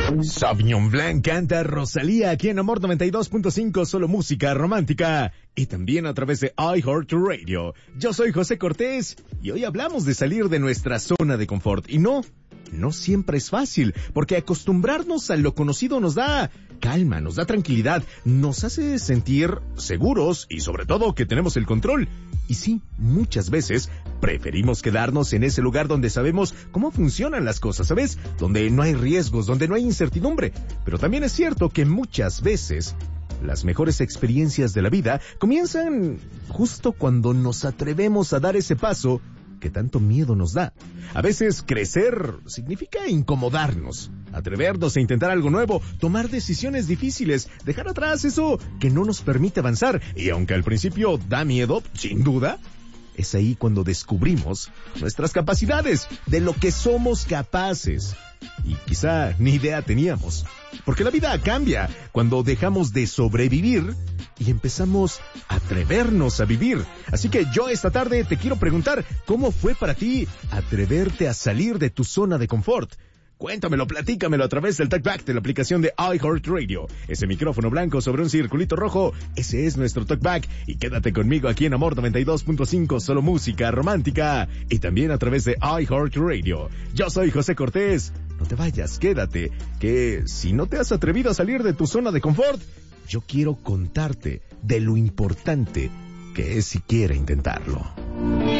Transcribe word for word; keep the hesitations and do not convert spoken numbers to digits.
Sauvignon Blanc canta Rosalía aquí en Amor noventa y dos punto cinco, solo música romántica. Y también a través de iHeartRadio. Yo soy José Cortés y hoy hablamos de salir de nuestra zona de confort. Y no, no siempre es fácil, porque acostumbrarnos a lo conocido nos da calma, nos da tranquilidad, nos hace sentir seguros y sobre todo que tenemos el control. Y sí, muchas veces preferimos quedarnos en ese lugar donde sabemos cómo funcionan las cosas, ¿sabes? Donde no hay riesgos, donde no hay incertidumbre. Pero también es cierto que muchas veces las mejores experiencias de la vida comienzan justo cuando nos atrevemos a dar ese paso que tanto miedo nos da. A veces crecer significa incomodarnos, atrevernos a intentar algo nuevo, tomar decisiones difíciles, dejar atrás eso que no nos permite avanzar. Y aunque al principio da miedo, sin duda, es ahí cuando descubrimos nuestras capacidades, de lo que somos capaces. Y quizá ni idea teníamos. Porque la vida cambia cuando dejamos de sobrevivir y empezamos a atrevernos a vivir. Así que yo esta tarde te quiero preguntar, ¿cómo fue para ti atreverte a salir de tu zona de confort? Cuéntamelo, platícamelo a través del TalkBack de la aplicación de iHeartRadio. Ese micrófono blanco sobre un circulito rojo, ese es nuestro TalkBack. Y quédate conmigo aquí en Amor noventa y dos punto cinco, solo música romántica. Y también a través de iHeartRadio. Yo soy José Cortés. No te vayas, quédate, que si no te has atrevido a salir de tu zona de confort, yo quiero contarte de lo importante que es siquiera intentarlo.